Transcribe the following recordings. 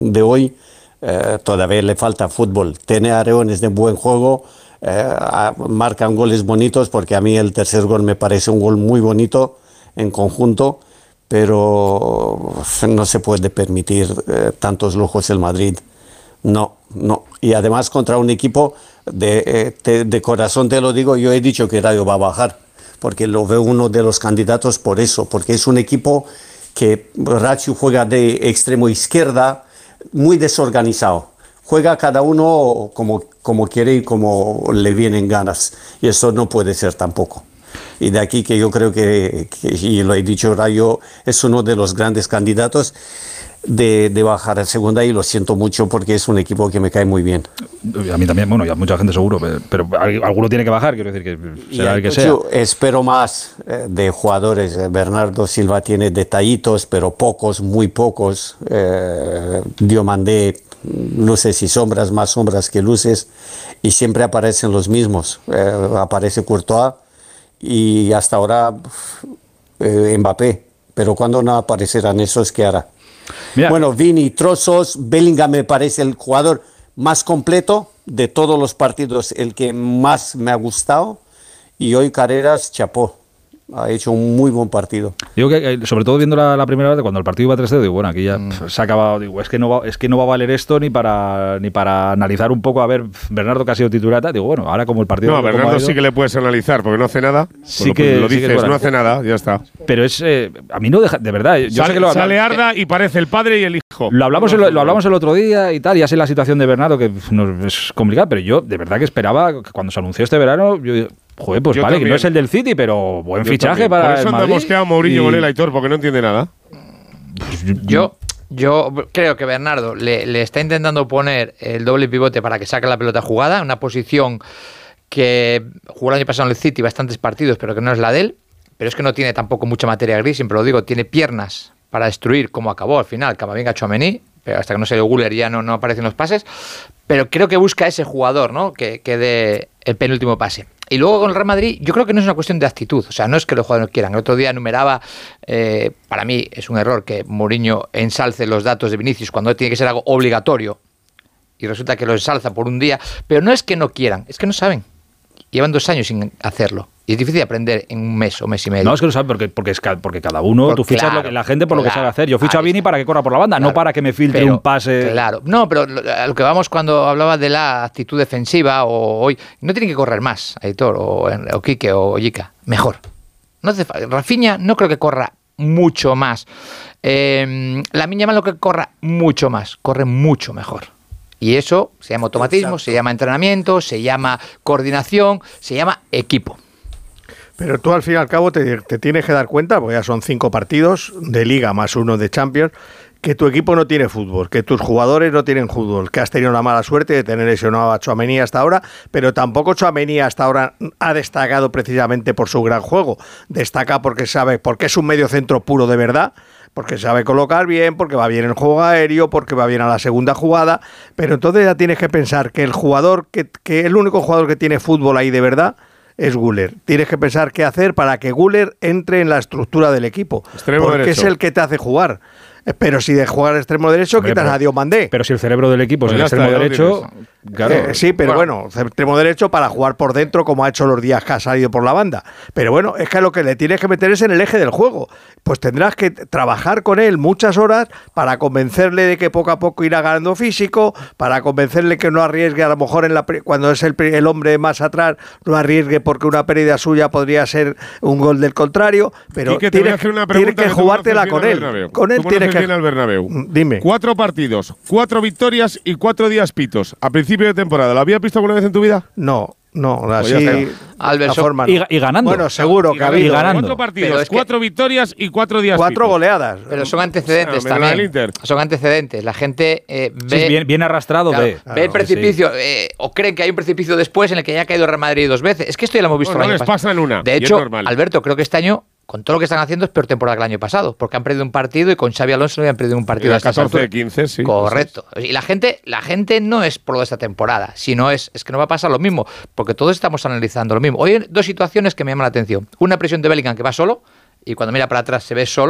de hoy todavía le falta fútbol. Tiene areones de buen juego, marcan goles bonitos, porque a mí el tercer gol me parece un gol muy bonito en conjunto, pero no se puede permitir tantos lujos el Madrid. No. Y además contra un equipo de corazón, te lo digo, yo he dicho que Rayo va a bajar, porque lo veo uno de los candidatos por eso, porque es un equipo que Rayo juega de extremo izquierda, muy desorganizado. Juega cada uno como quiere y como le vienen ganas. Y eso no puede ser tampoco. Y de aquí que yo creo que y lo he dicho, Rayo es uno de los grandes candidatos de bajar a segunda, y lo siento mucho porque es un equipo que me cae muy bien. A mí también, bueno, y a mucha gente seguro, pero alguno tiene que bajar, quiero decir que será el que sea. Yo espero más de jugadores. Bernardo Silva tiene detallitos, pero pocos, muy pocos. Diomandé, luces y sombras, más sombras que luces, y siempre aparecen los mismos. Aparece Courtois y hasta ahora Mbappé, pero cuando no aparecerán esos, ¿qué hará? Mira. Bueno, Vini, trozos. Bellingham me parece el jugador más completo de todos los partidos, el que más me ha gustado, y hoy Carreras, chapó, ha hecho un muy buen partido. Digo que, sobre todo viendo la primera vez, cuando el partido iba 3-0, digo, bueno, aquí ya se ha acabado. Digo, es que no va a valer esto ni para analizar un poco, a ver, Bernardo, que ha sido titular. Digo, bueno, ahora como el partido... No, a Bernardo sí que le puedes analizar, porque no hace nada. Sí que lo dices, sí, no hace nada, ya está. Pero es... a mí no deja... De verdad, yo sé que lo sale Arda y parece el padre y el hijo. Lo hablamos el otro día y tal, ya sé la situación de Bernardo, que es complicada, pero yo de verdad que esperaba, que cuando se anunció este verano, yo... Joder, pues yo vale, también. Que no es el del City, pero buen fichaje para el Madrid. Por eso andamos quedado Mourinho con él, Aitor, porque no entiende nada. Yo creo que Bernardo le está intentando poner el doble pivote para que saque la pelota jugada, una posición que jugó el año pasado en el City bastantes partidos, pero que no es la de él. Pero es que no tiene tampoco mucha materia gris, siempre lo digo, tiene piernas para destruir, como acabó al final Camavinga, Tchouaméni, pero hasta que no se dio Güler ya no aparecen los pases. Pero creo que busca ese jugador, ¿no?, que dé el penúltimo pase. Y luego con el Real Madrid, yo creo que no es una cuestión de actitud. O sea, no es que los jugadores no quieran. El otro día enumeraba, para mí es un error que Mourinho ensalce los datos de Vinicius cuando tiene que ser algo obligatorio. Y resulta que lo ensalza por un día. Pero no es que no quieran, es que no saben. Llevan 2 años sin hacerlo. Y es difícil aprender en un mes o mes y medio. No, es que no saben porque cada uno, tú fichas la gente por lo que sabe hacer. Yo ficho a Vini para que corra por la banda, no para que me filtre un pase. Claro, no, pero a lo que vamos cuando hablaba de la actitud defensiva, o hoy, no tienen que correr más, Aitor, o Quique, o Yica, mejor. No hace falta. Rafinha no creo que corra mucho más. Lamine Yamal no creo que corra mucho más, corre mucho mejor. Y eso se llama automatismo, se llama entrenamiento, se llama coordinación, se llama equipo. Pero tú al fin y al cabo te tienes que dar cuenta, porque ya son 5 partidos de Liga más 1 de Champions, que tu equipo no tiene fútbol, que tus jugadores no tienen fútbol, que has tenido la mala suerte de tener lesionado a Tchouaméni hasta ahora, pero tampoco Tchouaméni hasta ahora ha destacado precisamente por su gran juego. Destaca porque es un mediocentro puro de verdad, porque sabe colocar bien, porque va bien el juego aéreo, porque va bien a la segunda jugada, pero entonces ya tienes que pensar que el jugador, que el único jugador que tiene fútbol ahí de verdad es Güler. Tienes que pensar qué hacer para que Güler entre en la estructura del equipo, porque es el que te hace jugar. Pero si de jugar al extremo derecho, quitas a Diomandé. Pero si el cerebro del equipo es el extremo derecho, claro. Sí, pero bueno, extremo derecho para jugar por dentro, como ha hecho los días que ha salido por la banda. Pero bueno, es que lo que le tienes que meter es en el eje del juego. Pues tendrás que trabajar con él muchas horas para convencerle de que poco a poco irá ganando físico, para convencerle que no arriesgue, a lo mejor cuando es el hombre más atrás, no arriesgue porque una pérdida suya podría ser un gol del contrario. Pero tienes que jugártela con él. Con él tienes que... al Bernabéu. Dime. 4 partidos, 4 victorias y 4 días pitos. A principio de temporada, ¿lo habías visto alguna vez en tu vida? No, así la forma. Y ganando. Bueno, seguro que ha habido. 4 partidos, 4 victorias y 4 días 4 goleadas. Pero son antecedentes también. Son antecedentes. La gente ve... bien arrastrado, ve el precipicio, o creen que hay un precipicio después en el que ya ha caído el Real Madrid 2 veces. Es que esto ya lo hemos visto el año pasado. Pasa en una. De hecho, Alberto, creo que este año, con todo lo que están haciendo, es peor temporada que el año pasado, porque han perdido un partido y con Xabi Alonso no habían perdido un partido. 14-15, sí. Correcto. Y la gente no es por lo de esta temporada, sino es que no va a pasar lo mismo, porque todos estamos analizando lo mismo. Hoy hay 2 situaciones que me llaman la atención. Una presión de Bellingham, que va solo, y cuando mira para atrás se ve solo,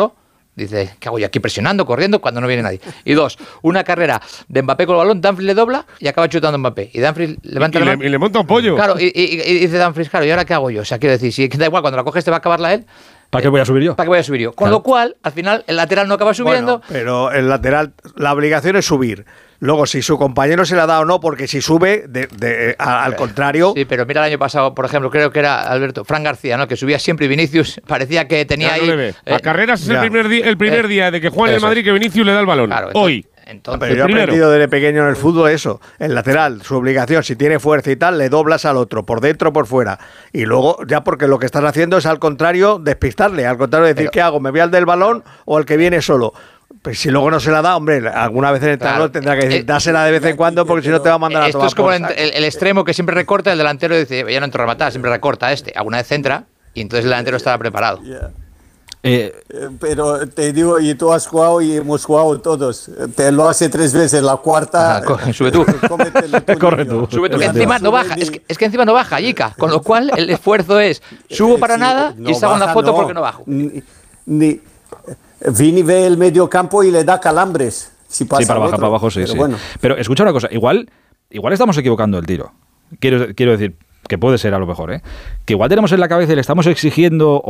Dice, ¿qué hago yo aquí presionando, corriendo cuando no viene nadie? Y 2, una carrera de Mbappé con el balón, Dumfries le dobla y acaba chutando Mbappé. Y Dumfries levanta la mano. Y le monta un pollo. Claro, y dice Dumfries, claro, ¿y ahora qué hago yo? O sea, quiero decir, si da igual, cuando la coges te va a acabarla él. ¿Para qué voy a subir yo? ¿Para qué voy a subir yo? Con lo cual, al final, el lateral no acaba subiendo. Bueno, pero el lateral, la obligación es subir. Luego, si su compañero se la da o no, porque si sube, al contrario... Sí, pero mira el año pasado, por ejemplo, creo que era Fran García, ¿no? Que subía siempre y Vinicius parecía que tenía ahí... A carreras es el primer día de que juega en el Madrid que Vinicius le da el balón. Claro, hoy. Entonces, pero yo he aprendido desde pequeño en el fútbol eso. El lateral, su obligación, si tiene fuerza y tal, le doblas al otro, por dentro o por fuera. Y luego, ya porque lo que estás haciendo es al contrario, despistarle. Al contrario, decir, ¿qué hago? ¿Me voy al del balón o al que viene solo? Pues si luego no se la da, hombre, alguna vez en el entrenador tendrá que decir, dásela de vez en cuando porque si no te va a mandar a tomar. Esto es como el extremo que siempre recorta, el delantero dice, ya no entro a rematar, siempre recorta alguna vez entra y entonces el delantero estará preparado. Pero te digo, y tú has jugado y hemos jugado todos. Te lo hace 3 veces, la cuarta. Sube tú. Corre tú. Sube tú, que encima no baja. Es que encima no baja, Yica. Con lo cual el esfuerzo es, subo para nada y salgo en la foto porque no bajo. Vini ve el medio campo y le da calambres. Si pasa para bajar para abajo, sí. Pero, bueno. Pero escucha una cosa, igual estamos equivocando el tiro. Quiero decir, que puede ser a lo mejor, que igual tenemos en la cabeza y le estamos exigiendo,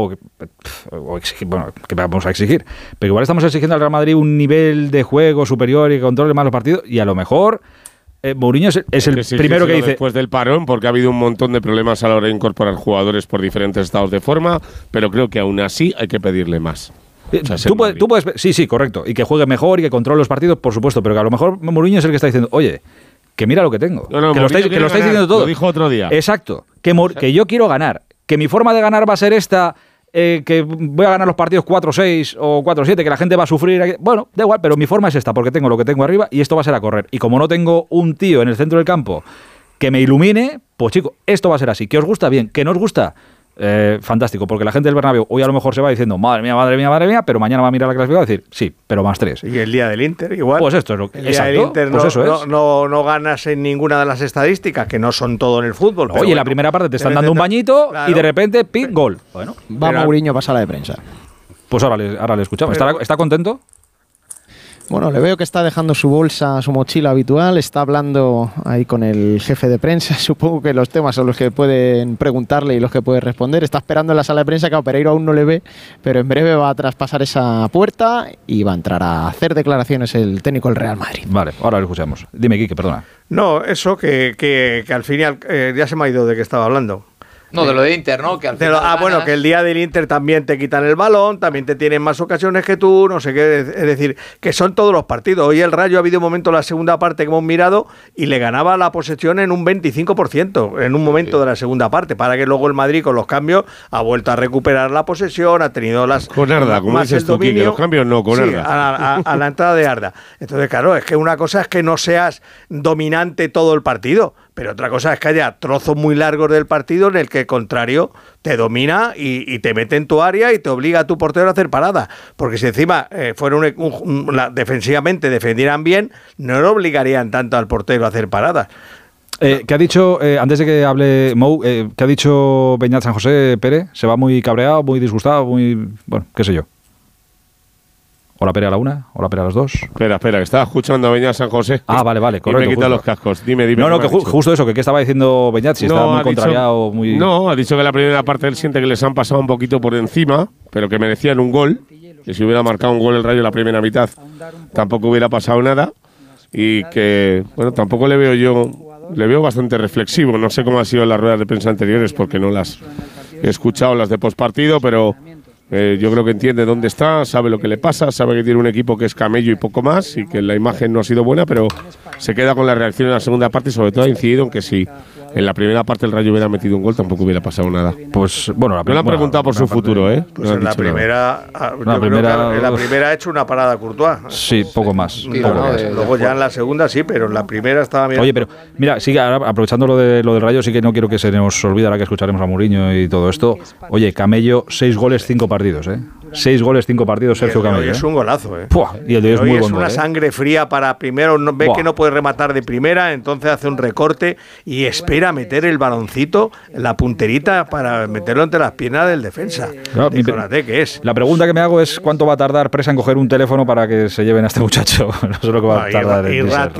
bueno, que vamos a exigir, pero igual estamos exigiendo al Real Madrid un nivel de juego superior y que controle más los partidos, y a lo mejor Mourinho es el primero que dice... Después del parón, porque ha habido un montón de problemas a la hora de incorporar jugadores por diferentes estados de forma, pero creo que aún así hay que pedirle más. O sea, tú puedes, sí, correcto, y que juegue mejor y que controle los partidos, por supuesto, pero que a lo mejor Mourinho es el que está diciendo, oye, que mira lo que tengo, que lo estáis diciendo todo. Lo dijo otro día. Exacto, que yo quiero ganar, que mi forma de ganar va a ser esta, que voy a ganar los partidos 4-6 o 4-7, que la gente va a sufrir. Bueno, da igual, pero mi forma es esta, porque tengo lo que tengo arriba y esto va a ser a correr. Y como no tengo un tío en el centro del campo que me ilumine, pues chico, esto va a ser así. ¿Que os gusta? Bien. ¿Que no os gusta? Fantástico, porque la gente del Bernabéu hoy a lo mejor se va diciendo madre mía, pero mañana va a mirar la clasificación y decir sí, pero más 3. Y el día del Inter igual. Pues esto es lo que el día del Inter pues no ganas en ninguna de las estadísticas, que no son todo en el fútbol. Oye, bueno, en la primera parte te están dando un bañito, claro, y de repente pin, gol. Bueno, va Mourinho a sala de prensa. Pues ahora le escuchamos. ¿Está contento? Bueno, le veo que está dejando su bolsa, su mochila habitual, está hablando ahí con el jefe de prensa, supongo que los temas son los que pueden preguntarle y los que puede responder. Está esperando en la sala de prensa, que Pereiro aún no le ve, pero en breve va a traspasar esa puerta y va a entrar a hacer declaraciones el técnico del Real Madrid. Vale, ahora lo escuchamos. Dime, Quique, perdona. No, eso que al final ya se me ha ido de qué estaba hablando. No, de lo de Inter, ¿no? Que al final bueno, que el día del Inter también te quitan el balón, también te tienen más ocasiones que tú, no sé qué. Es decir, que son todos los partidos. Hoy el Rayo ha habido un momento en la segunda parte que hemos mirado y le ganaba la posesión en un 25%, en un momento de la segunda parte, para que luego el Madrid con los cambios ha vuelto a recuperar la posesión, ha tenido las... Con Arda, como dices tú, Quique, los cambios no, con Arda. A la entrada de Arda. Entonces, claro, es que una cosa es que no seas dominante todo el partido, pero otra cosa es que haya trozos muy largos del partido en el que el contrario te domina y te mete en tu área y te obliga a tu portero a hacer paradas. Porque si encima defensivamente defendieran bien, no le obligarían tanto al portero a hacer paradas. ¿Qué ha dicho, antes de que hable Mou, qué ha dicho Beñat San José Pérez? ¿Se va muy cabreado, muy disgustado, bueno, qué sé yo? ¿O la Pere a la una? ¿O la Pere a las 2? Espera, que estaba escuchando a Beñat San José. Ah, vale, correcto. Y me quita los cascos. Dime. No, que justo eso, que qué estaba diciendo Beñat, si estaba muy contrariado, muy... No, ha dicho que la primera parte él siente que les han pasado un poquito por encima, pero que merecían un gol, que si hubiera marcado un gol el Rayo en la primera mitad, tampoco hubiera pasado nada, y que, bueno, tampoco le veo bastante reflexivo. No sé cómo han sido las ruedas de prensa anteriores, porque no las he escuchado, las de postpartido, pero... yo creo que entiende dónde está, sabe lo que le pasa, sabe que tiene un equipo que es camello y poco más y que la imagen no ha sido buena, pero se queda con la reacción en la segunda parte y sobre todo ha incidido en que si en la primera parte el Rayo hubiera metido un gol tampoco hubiera pasado nada. Pues bueno, no le han preguntado por su futuro, ¿eh? Pues en la primera, en la primera ha hecho una parada Courtois. Sí, poco más. Luego ya en la segunda sí, pero en la primera estaba bien. Oye, pero mira, sí, ahora, aprovechando lo del Rayo, sí que no quiero que se nos olvide ahora que escucharemos a Mourinho y todo esto. Oye, Camello, 6 goles, 5 partidos, 6 goles, 5 partidos, Sergio Camello. Es un golazo, Puah, y el de hoy es muy bueno. Es una sangre fría para primero, ve que no puede rematar de primera, entonces hace un recorte y espera ir a meter el baloncito, la punterita para meterlo entre las piernas del defensa. No, ¿Qué es? La pregunta que me hago es cuánto va a tardar Presa en coger un teléfono para que se lleven a este muchacho. No sé lo que va a tardar. Y